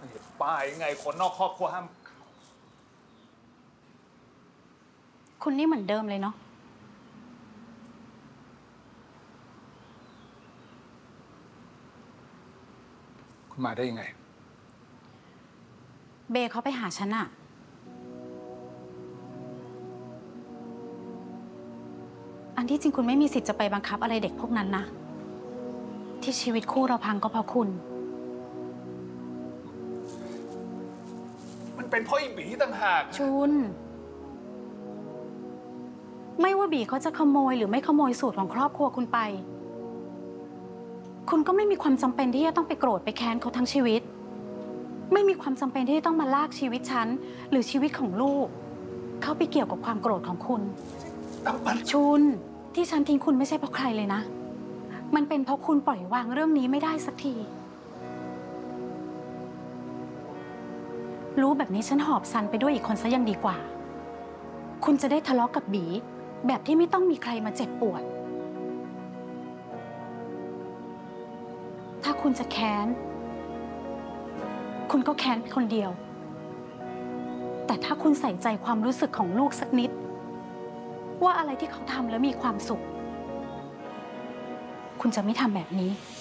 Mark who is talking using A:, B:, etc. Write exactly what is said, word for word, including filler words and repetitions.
A: ป้ายังไงคนนอกครอบครัวห้าม
B: คุณนี่เหมือนเดิมเลยเนาะ
A: คุณมาได้ยังไง
B: เบย์เขาไปหาฉันอะอันที่จริงคุณไม่มีสิทธิ์จะไปบังคับอะไรเด็กพวกนั้นนะที่ชีวิตคู่เราพังก็เพราะคุณ
A: มันเป็นเพราะอีบีต่างหาก
B: ชุนไม่ว่าบีเขาจะขโมยหรือไม่ขโมยสูตรของครอบครัวคุณไปคุณก็ไม่มีความจำเป็นที่จะต้องไปโกรธไปแค้นเขาทั้งชีวิตไม่มีความจำเป็นที่จะต้องมาลากชีวิตฉันหรือชีวิตของลูกเข้าไปเกี่ยวกับความโกรธของคุณชุนที่ฉันทิ้งคุณไม่ใช่เพราะใครเลยนะมันเป็นเพราะคุณปล่อยวางเรื่องนี้ไม่ได้สักทีรู้แบบนี้ฉันหอบซันไปด้วยอีกคนซะยังดีกว่าคุณจะได้ทะเลาะกับบีแบบที่ไม่ต้องมีใครมาเจ็บปวดถ้าคุณจะแค้นคุณก็แค้นไปคนเดียวแต่ถ้าคุณใส่ใจความรู้สึกของลูกสักนิดว่าอะไรที่เขาทำแล้วมีความสุขคุณจะไม่ทำแบบนี้